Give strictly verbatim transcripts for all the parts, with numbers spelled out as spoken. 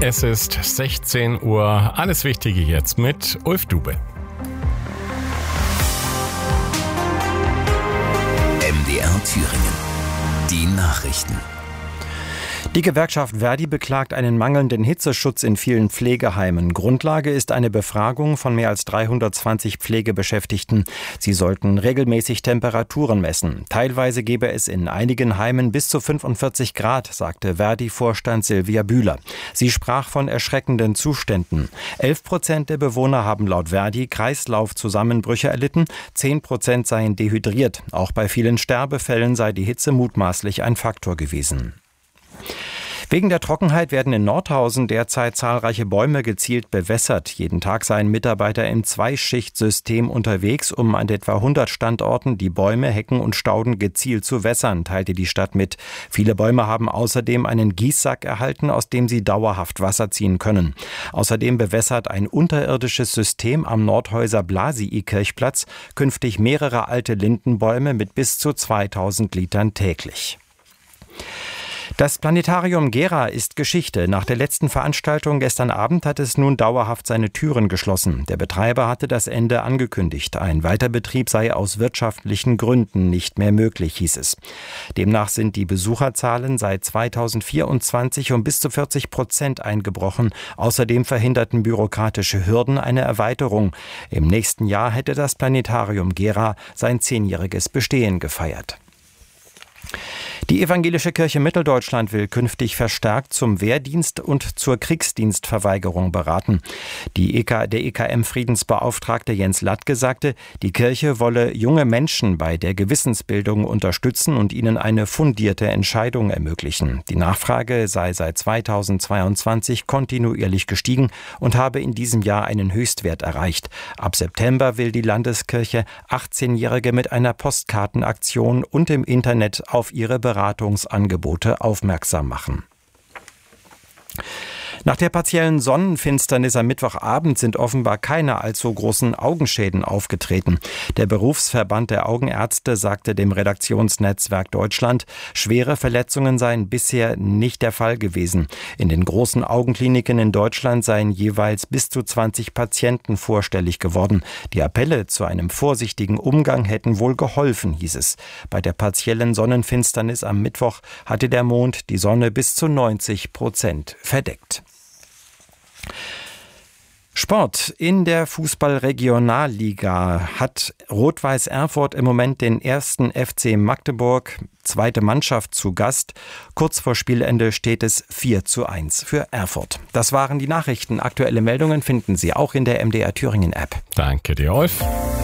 Es ist sechzehn Uhr. Alles Wichtige jetzt mit Ulf Dube. M D R Thüringen. Die Nachrichten. Die Gewerkschaft Verdi beklagt einen mangelnden Hitzeschutz in vielen Pflegeheimen. Grundlage ist eine Befragung von mehr als dreihundertzwanzig Pflegebeschäftigten. Sie sollten regelmäßig Temperaturen messen. Teilweise gebe es in einigen Heimen bis zu fünfundvierzig Grad, sagte Verdi-Vorstand Silvia Bühler. Sie sprach von erschreckenden Zuständen. elf Prozent der Bewohner haben laut Verdi Kreislaufzusammenbrüche erlitten. zehn Prozent seien dehydriert. Auch bei vielen Sterbefällen sei die Hitze mutmaßlich ein Faktor gewesen. Wegen der Trockenheit werden in Nordhausen derzeit zahlreiche Bäume gezielt bewässert. Jeden Tag seien Mitarbeiter im Zweischichtsystem unterwegs, um an etwa hundert Standorten die Bäume, Hecken und Stauden gezielt zu wässern, teilte die Stadt mit. Viele Bäume haben außerdem einen Gießsack erhalten, aus dem sie dauerhaft Wasser ziehen können. Außerdem bewässert ein unterirdisches System am Nordhäuser Blasii-Kirchplatz künftig mehrere alte Lindenbäume mit bis zu zweitausend Litern täglich. Das Planetarium Gera ist Geschichte. Nach der letzten Veranstaltung gestern Abend hat es nun dauerhaft seine Türen geschlossen. Der Betreiber hatte das Ende angekündigt. Ein Weiterbetrieb sei aus wirtschaftlichen Gründen nicht mehr möglich, hieß es. Demnach sind die Besucherzahlen seit zweitausendvierundzwanzig um bis zu vierzig Prozent eingebrochen. Außerdem verhinderten bürokratische Hürden eine Erweiterung. Im nächsten Jahr hätte das Planetarium Gera sein zehnjähriges Bestehen gefeiert. Die Evangelische Kirche Mitteldeutschland will künftig verstärkt zum Wehrdienst und zur Kriegsdienstverweigerung beraten. Die E K, der E K M-Friedensbeauftragte Jens Latke sagte, die Kirche wolle junge Menschen bei der Gewissensbildung unterstützen und ihnen eine fundierte Entscheidung ermöglichen. Die Nachfrage sei seit zweitausendzweiundzwanzig kontinuierlich gestiegen und habe in diesem Jahr einen Höchstwert erreicht. Ab September will die Landeskirche achtzehnjährige mit einer Postkartenaktion und im Internet auf ihre Beratungsangebote aufmerksam machen. Nach der partiellen Sonnenfinsternis am Mittwochabend sind offenbar keine allzu großen Augenschäden aufgetreten. Der Berufsverband der Augenärzte sagte dem Redaktionsnetzwerk Deutschland, schwere Verletzungen seien bisher nicht der Fall gewesen. In den großen Augenkliniken in Deutschland seien jeweils bis zu zwanzig Patienten vorstellig geworden. Die Appelle zu einem vorsichtigen Umgang hätten wohl geholfen, hieß es. Bei der partiellen Sonnenfinsternis am Mittwoch hatte der Mond die Sonne bis zu neunzig Prozent verdeckt. Sport. In der Fußball-Regionalliga hat Rot-Weiß Erfurt im Moment den ersten F C Magdeburg, zweite Mannschaft, zu Gast. Kurz vor Spielende steht es vier zu eins für Erfurt. Das waren die Nachrichten. Aktuelle Meldungen finden Sie auch in der M D R Thüringen App. Danke dir, Ulf.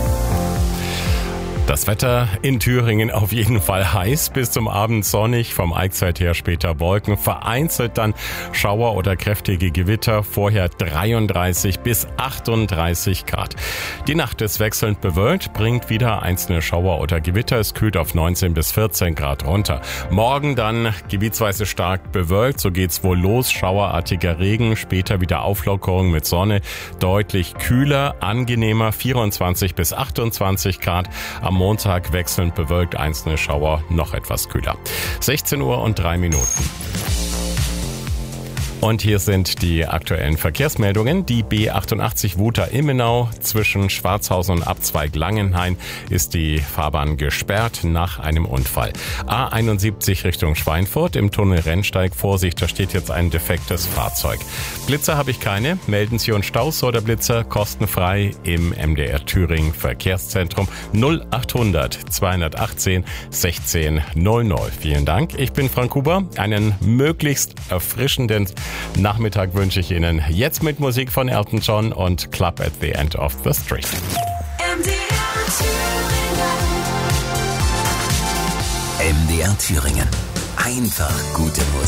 Das Wetter in Thüringen auf jeden Fall heiß, bis zum Abend sonnig, vom Eichsfeld her später Wolken, vereinzelt dann Schauer oder kräftige Gewitter, vorher dreiunddreißig bis achtunddreißig Grad. Die Nacht ist wechselnd bewölkt, bringt wieder einzelne Schauer oder Gewitter, es kühlt auf neunzehn bis vierzehn Grad runter. Morgen dann gebietsweise stark bewölkt, so geht's wohl los, schauerartiger Regen, später wieder Auflockerung mit Sonne, deutlich kühler, angenehmer, vierundzwanzig bis achtundzwanzig Grad. Am Montag wechselnd bewölkt, einzelne Schauer, noch etwas kühler. sechzehn Uhr und drei Minuten. Und hier sind die aktuellen Verkehrsmeldungen. Die B achtundachtzig Wuter-Immenau zwischen Schwarzhausen und Abzweig Langenhain ist die Fahrbahn gesperrt nach einem Unfall. A einundsiebzig Richtung Schweinfurt im Tunnel Rennsteig. Vorsicht, da steht jetzt ein defektes Fahrzeug. Blitzer habe ich keine. Melden Sie uns Staus oder Blitzer kostenfrei im M D R Thüringen Verkehrszentrum null achthundert zweihundertachtzehn sechzehn null null. Vielen Dank. Ich bin Frank Huber. Einen möglichst erfrischenden Nachmittag wünsche ich Ihnen. Jetzt mit Musik von Elton John und Club at the End of the Street. M D R Thüringen. Einfach gute Musik.